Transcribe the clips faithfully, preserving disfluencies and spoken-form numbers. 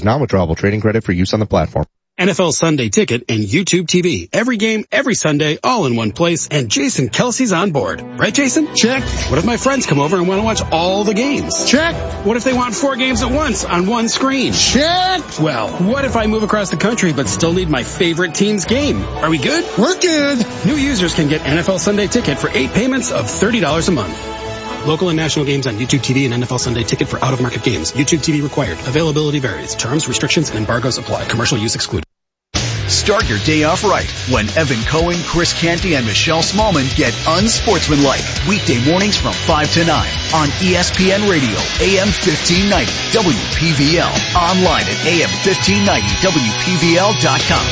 non-withdrawable trading credit for use on the platform. N F L Sunday Ticket and YouTube T V. Every game, every Sunday, all in one place, and Jason Kelsey's on board. Right, Jason? Check. What if my friends come over and want to watch all the games? Check. What if they want four games at once on one screen? Check. Well, what if I move across the country but still need my favorite team's game? Are we good? We're good. New users can get N F L Sunday Ticket for eight payments of thirty dollars a month. Local and national games on YouTube T V and N F L Sunday Ticket for out-of-market games. YouTube T V required. Availability varies. Terms, restrictions, and embargoes apply. Commercial use excluded. Start your day off right when Evan Cohen, Chris Canty, and Michelle Smallman get unsportsmanlike. Weekday mornings from five to nine on E S P N Radio, A M fifteen ninety, W P V L. Online at A M fifteen ninety W P V L dot com.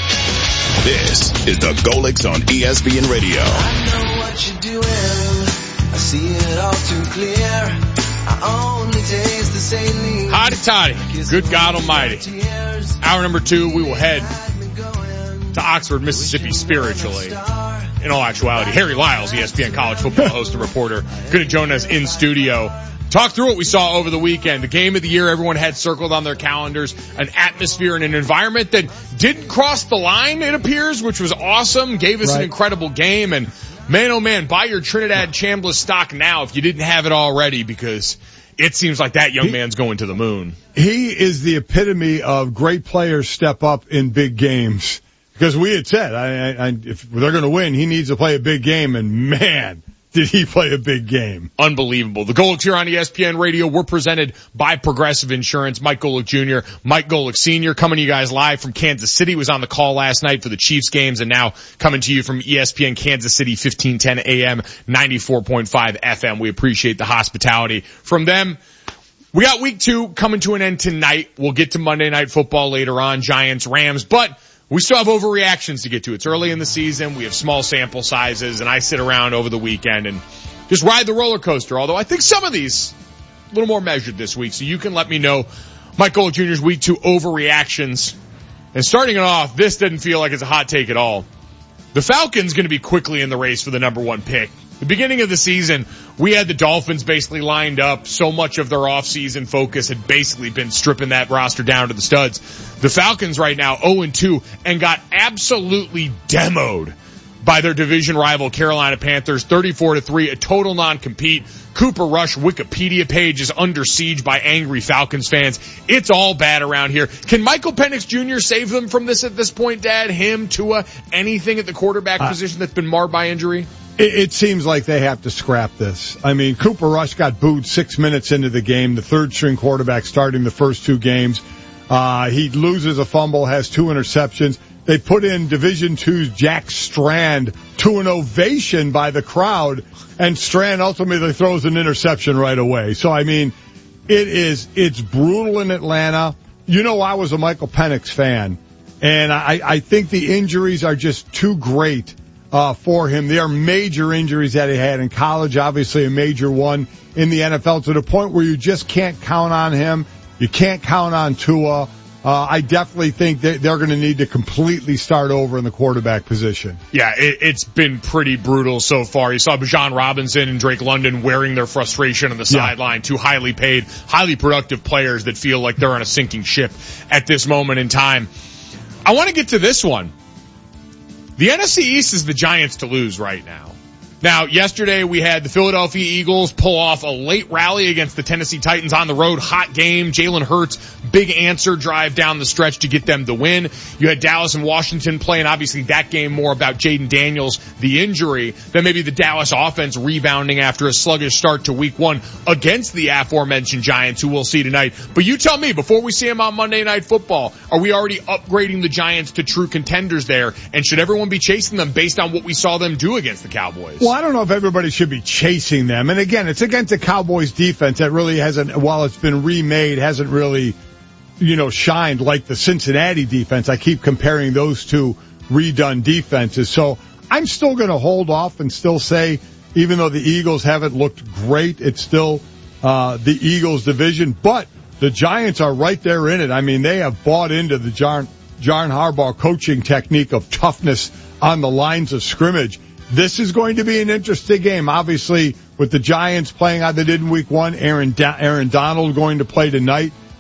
This is the Golics on E S P N Radio. I know what you're doing. I see it all too clear. I only taste the saline. Hotty toddy. Good God Almighty. Hour number two, we will head to Oxford, Mississippi spiritually. In all actuality, Harry Lyles, E S P N college football host and reporter, going to join us in studio. Talk through what we saw over the weekend. The game of the year everyone had circled on their calendars. An atmosphere and an environment that didn't cross the line, it appears, which was awesome. Gave us right. an incredible game. And man, oh man, buy your Trinidad Chambliss stock now if you didn't have it already, because it seems like that young he, man's going to the moon. He is the epitome of great players step up in big games. Because we had said, I, I, if they're going to win, he needs to play a big game, and man, did he play a big game. Unbelievable. The Golics here on E S P N Radio were presented by Progressive Insurance. Mike Golick Junior, Mike Golick Senior coming to you guys live from Kansas City. Was on the call last night for the Chiefs games, and now coming to you from E S P N Kansas City, fifteen ten A M, ninety-four point five F M. We appreciate the hospitality from them. We got week two coming to an end tonight. We'll get to Monday Night Football later on, Giants, Rams, but we still have overreactions to get to. It's early in the season. We have small sample sizes, and I sit around over the weekend and just ride the roller coaster. Although I think some of these a little more measured this week, so you can let me know Mike Golick Junior's week two overreactions. And starting it off, this didn't feel like it's a hot take at all. The Falcons going to be quickly in the race for the number one pick. The beginning of the season, we had the Dolphins basically lined up. So much of their offseason focus had basically been stripping that roster down to the studs. The Falcons right now oh and two and got absolutely demoed by their division rival Carolina Panthers, thirty-four to three, a total non-compete. Cooper Rush Wikipedia page is under siege by angry Falcons fans. It's all bad around here. Can Michael Penix Junior save them from this at this point, Dad? Him, Tua, anything at the quarterback uh, position that's been marred by injury? It, it seems like they have to scrap this. I mean, Cooper Rush got booed six minutes into the game, the third-string quarterback starting the first two games. Uh, he loses a fumble, has two interceptions. They put in Division two's Jack Strand to an ovation by the crowd, and Strand ultimately throws an interception right away. So, I mean, it is, it's brutal in Atlanta. You know, I was a Michael Penix fan, and I, I think the injuries are just too great uh, for him. They are major injuries that he had in college, obviously a major one in the N F L, to the point where you just can't count on him. You can't count on Tua. Uh, I definitely think that they're going to need to completely start over in the quarterback position. Yeah, it, it's been pretty brutal so far. You saw Bijan Robinson and Drake London wearing their frustration on the yeah. sideline. Two highly paid, highly productive players that feel like they're on a sinking ship at this moment in time. I want to get to this one. The N F C East is the Giants to lose right now. Now, yesterday we had the Philadelphia Eagles pull off a late rally against the Tennessee Titans on the road. Hot game. Jalen Hurts, big answer drive down the stretch to get them the win. You had Dallas and Washington playing, obviously, that game more about Jaden Daniels, the injury, than maybe the Dallas offense rebounding after a sluggish start to week one against the aforementioned Giants, who we'll see tonight. But you tell me, before we see them on Monday Night Football, are we already upgrading the Giants to true contenders there? And should everyone be chasing them based on what we saw them do against the Cowboys? Well, I don't know if everybody should be chasing them. And again, it's against the Cowboys defense that really hasn't, while it's been remade, hasn't really, you know, shined like the Cincinnati defense. I keep comparing those two redone defenses. So I'm still going to hold off and still say, even though the Eagles haven't looked great, it's still uh the Eagles division. But the Giants are right there in it. I mean, they have bought into the John, John Harbaugh coaching technique of toughness on the lines of scrimmage. This is going to be an interesting game. Obviously, with the Giants playing how they did in week one, Aaron, Do- Aaron Donald going to play tonight.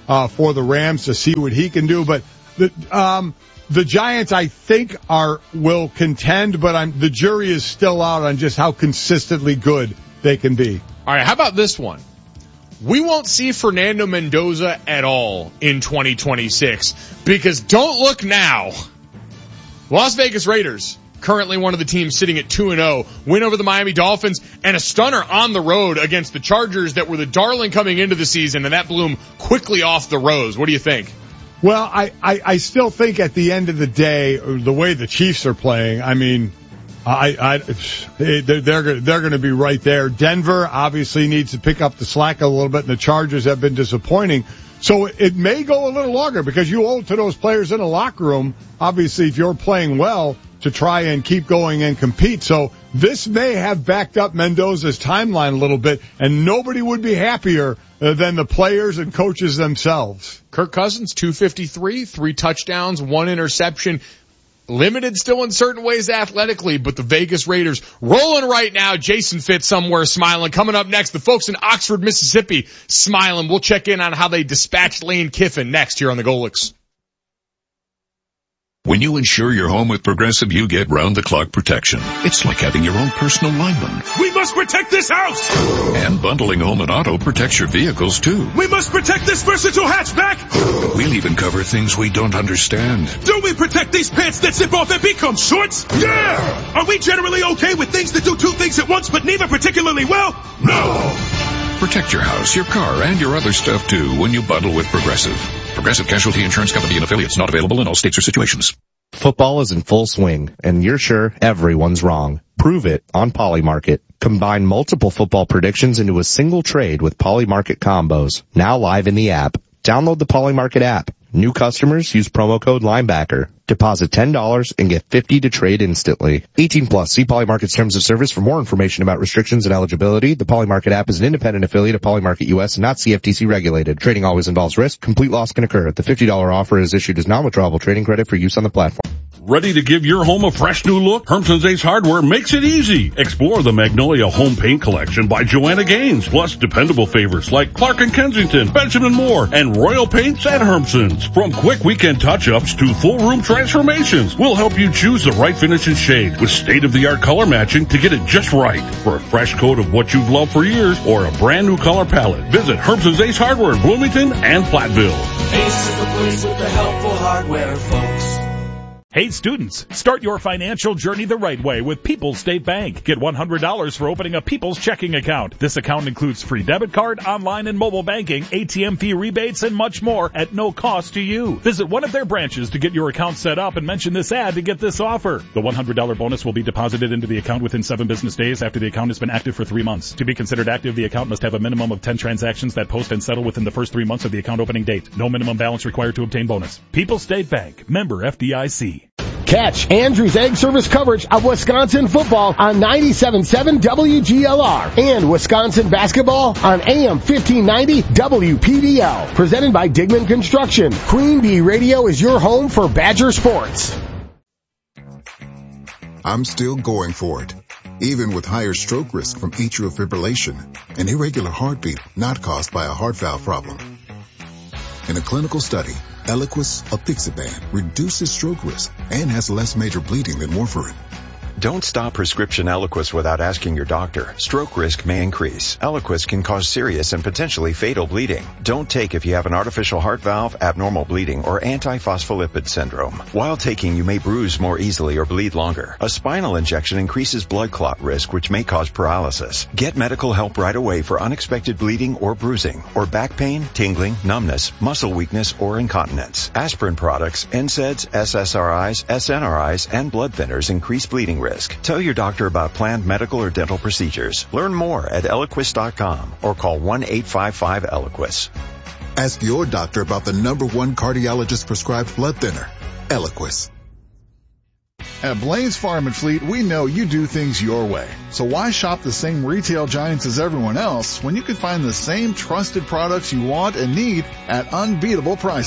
uh, for the Rams to see what he can do. But the, um, the Giants, I think, are, will contend, but I'm, the jury is still out on just how consistently good they can be. All right. How about this one? We won't see Fernando Mendoza at all in twenty twenty-six because don't look now. Las Vegas Raiders, currently one of the teams sitting at two and oh, win over the Miami Dolphins and a stunner on the road against the Chargers that were the darling coming into the season, and that blew them quickly off the rose. What do you think? Well, I, I, I still think at the end of the day, the way the Chiefs are playing, I mean, I, I, they're, they're, they're going to be right there. Denver obviously needs to pick up the slack a little bit, and the Chargers have been disappointing. So it may go a little longer because you owe it to those players in the locker room, obviously, if you're playing well, to try and keep going and compete. So this may have backed up Mendoza's timeline a little bit, and nobody would be happier than the players and coaches themselves. Kirk Cousins, two fifty-three, three touchdowns, one interception. Limited still in certain ways athletically, but the Vegas Raiders rolling right now. Jason Fitz somewhere smiling. Coming up next, the folks in Oxford, Mississippi smiling. We'll check in on how they dispatched Lane Kiffin next here on the Golics. When you insure your home with Progressive, you get round-the-clock protection. It's like having your own personal lineman. We must protect this house! And bundling home and auto protects your vehicles, too. We must protect this versatile hatchback! We'll even cover things we don't understand. Do we protect these pants that zip off and become shorts? Yeah! Are we generally okay with things that do two things at once, but neither particularly well? No! Protect your house, your car, and your other stuff, too, when you bundle with Progressive. Progressive Casualty Insurance Company and affiliates, not available in all states or situations. Football is in full swing, and you're sure everyone's wrong. Prove it on Polymarket. Combine multiple football predictions into a single trade with Polymarket combos. Now live in the app. Download the Polymarket app. New customers use promo code Linebacker. Deposit ten dollars and get fifty dollars to trade instantly. eighteen plus. See Polymarket's terms of service for more information about restrictions and eligibility. The Polymarket app is an independent affiliate of Polymarket U S and not C F T C regulated. Trading always involves risk. Complete loss can occur. The fifty dollars offer is issued as non-withdrawable trading credit for use on the platform. Ready to give your home a fresh new look? Hermson's Ace Hardware makes it easy. Explore the Magnolia Home Paint Collection by Joanna Gaines, plus dependable favorites like Clark and Kensington, Benjamin Moore, and Royal Paints at Hermson's. From quick weekend touch-ups to full room transformations, we'll help you choose the right finish and shade with state-of-the-art color matching to get it just right. For a fresh coat of what you've loved for years or a brand new color palette, visit Hermson's Ace Hardware in Bloomington and Platteville. Ace is the place with the helpful hardware, folks. Hey students, start your financial journey the right way with People's State Bank. Get one hundred dollars for opening a People's checking account. This account includes free debit card, online and mobile banking, A T M fee rebates, and much more at no cost to you. Visit one of their branches to get your account set up and mention this ad to get this offer. The one hundred dollars bonus will be deposited into the account within seven business days after the account has been active for three months. To be considered active, the account must have a minimum of ten transactions that post and settle within the first three months of the account opening date. No minimum balance required to obtain bonus. People's State Bank, member F D I C. Catch Andrews Egg Service coverage of Wisconsin football on ninety-seven point seven W G L R and Wisconsin basketball on A M fifteen ninety W P D L. Presented by Digman Construction. Queen Bee Radio is your home for Badger sports. I'm still going for it, even with higher stroke risk from atrial fibrillation, an irregular heartbeat not caused by a heart valve problem. In a clinical study, Eliquis apixaban reduces stroke risk and has less major bleeding than warfarin. Don't stop prescription Eliquis without asking your doctor. Stroke risk may increase. Eliquis can cause serious and potentially fatal bleeding. Don't take if you have an artificial heart valve, abnormal bleeding, or antiphospholipid syndrome. While taking, you may bruise more easily or bleed longer. A spinal injection increases blood clot risk, which may cause paralysis. Get medical help right away for unexpected bleeding or bruising, or back pain, tingling, numbness, muscle weakness, or incontinence. Aspirin products, N SAIDs, S S R Is, S N R Is, and blood thinners increase bleeding risk. Risk. Tell your doctor about planned medical or dental procedures. Learn more at Eliquis dot com or call one eight five five Eliquis. Ask your doctor about the number one cardiologist prescribed blood thinner, Eliquis. At Blaine Farm and Fleet, we know you do things your way. So why shop the same retail giants as everyone else when you can find the same trusted products you want and need at unbeatable prices?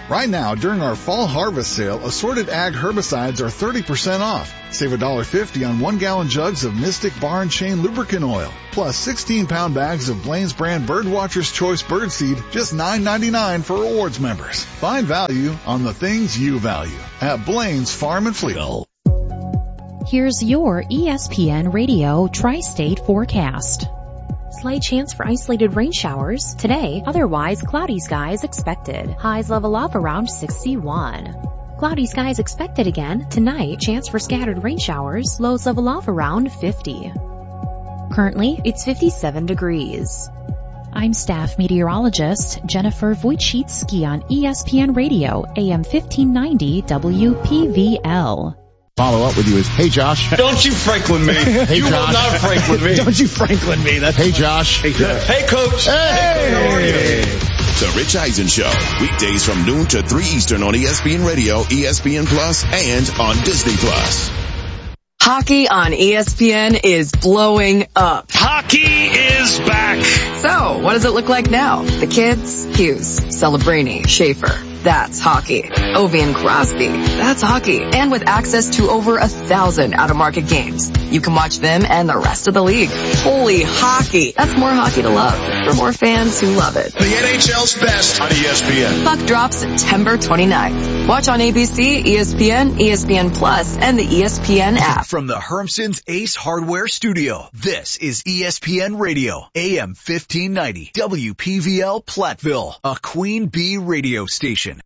Right now, during our fall harvest sale, assorted ag herbicides are thirty percent off. Save one dollar fifty on one-gallon jugs of Mystic Bar and Chain lubricant oil, plus sixteen-pound bags of Blaine's brand Birdwatcher's Choice birdseed, just nine ninety-nine for rewards members. Find value on the things you value at Blaine's Farm and Fleet. Here's your E S P N Radio Tri-State forecast. Slight chance for isolated rain showers today, otherwise cloudy skies expected. Highs level off around sixty-one. Cloudy skies expected again tonight, chance for scattered rain showers, lows level off around fifty. Currently, it's fifty-seven degrees. I'm staff meteorologist Jennifer Wojcicki on E S P N Radio, A M fifteen ninety W P V L. Follow up with you is, hey Josh. Don't you Franklin me. Hey you Josh. will not Franklin me. Don't you Franklin me. That's hey Josh. Hey, hey coach. Hey. hey. The Rich Eisen Show, weekdays from noon to three Eastern on E S P N Radio, E S P N Plus, and on Disney Plus. Hockey on E S P N is blowing up. Hockey is back. So, what does it look like now? The kids? Hughes, Celebrini, Schaefer. That's hockey. Ovi and Crosby. That's hockey. And with access to over a thousand out-of-market games, you can watch them and the rest of the league. Holy hockey. That's more hockey to love for more fans who love it. The N H L's best on E S P N. Puck drops September twenty-ninth. Watch on A B C, E S P N, E S P N Plus, and the E S P N app. From the Hermson's Ace Hardware Studio, this is E S P N Radio, A M fifteen ninety, W P V L Platteville, a Queen Bee radio station.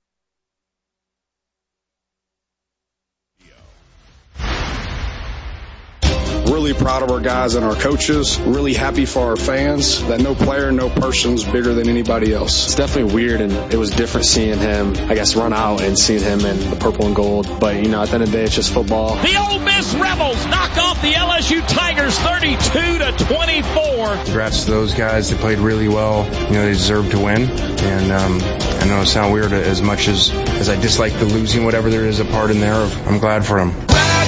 Really proud of our guys and our coaches. Really happy for our fans that no player, no person's bigger than anybody else. It's definitely weird, and it was different seeing him, I guess, run out and seeing him in the purple and gold. But, you know, at the end of the day, it's just football. The Ole Miss Rebels knock off the L S U Tigers thirty-two to twenty-four. Congrats to those guys. They played really well. You know, they deserved to win. And um, I know it sounds weird as much as, as I dislike the losing, whatever there is a part in there. I'm glad for them.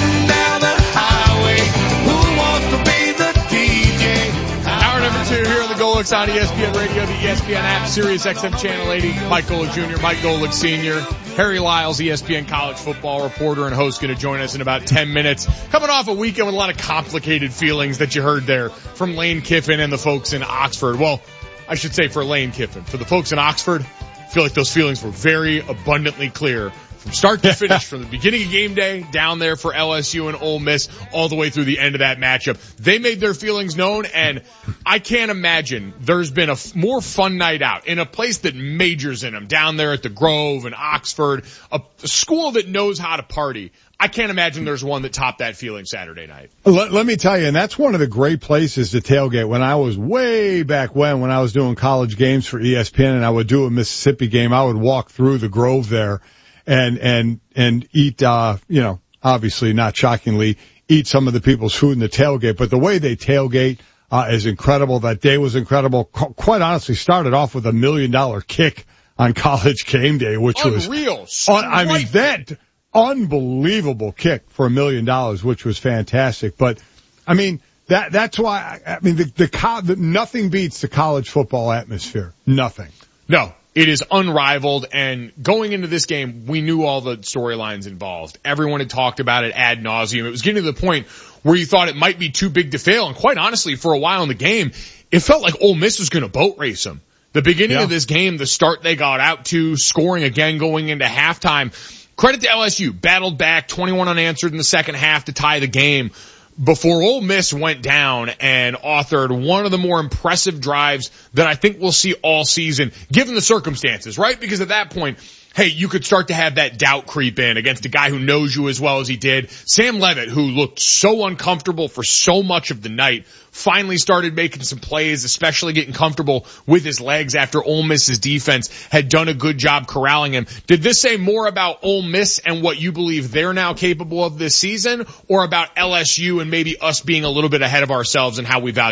Here on the Golics on E S P N Radio, the E S P N app, Sirius X M Channel eighty. Mike Golick Junior, Mike Golick Senior, Harry Lyles, E S P N college football reporter and host, going to join us in about ten minutes. Coming off a weekend with a lot of complicated feelings that you heard there from Lane Kiffin and the folks in Oxford. Well, I should say for Lane Kiffin. For the folks in Oxford, I feel like those feelings were very abundantly clear. From start to finish, from the beginning of game day, down there for L S U and Ole Miss, all the way through the end of that matchup. They made their feelings known, and I can't imagine there's been a f- more fun night out in a place that majors in them, down there at the Grove and Oxford, a, a school that knows how to party. I can't imagine there's one that topped that feeling Saturday night. Let, let me tell you, and that's one of the great places to tailgate. When I was way back when, when I was doing college games for E S P N and I would do a Mississippi game, I would walk through the Grove there and, and, and eat, uh, you know, obviously not shockingly, eat some of the people's food in the tailgate. But the way they tailgate, uh, is incredible. That day was incredible. Qu- quite honestly, started off with a million dollar kick on College Game Day, which Unreal. was, un- I mean, that unbelievable kick for a million dollars, which was fantastic. But, I mean, that, that's why, I, I mean, the, the, co- the, nothing beats the college football atmosphere. Nothing. No. It is unrivaled, and going into this game, we knew all the storylines involved. Everyone had talked about it ad nauseum. It was getting to the point where you thought it might be too big to fail, and quite honestly, for a while in the game, it felt like Ole Miss was going to boat race them. The beginning yeah. of this game, the start they got out to, scoring again going into halftime. Credit to L S U, battled back, twenty-one unanswered in the second half to tie the game, before Ole Miss went down and authored one of the more impressive drives that I think we'll see all season, given the circumstances, right? Because at that point, hey, you could start to have that doubt creep in against a guy who knows you as well as he did. Sam Levitt, who looked so uncomfortable for so much of the night, finally started making some plays, especially getting comfortable with his legs after Ole Miss's defense had done a good job corralling him. Did this say more about Ole Miss and what you believe they're now capable of this season, or about L S U and maybe us being a little bit ahead of ourselves and how we value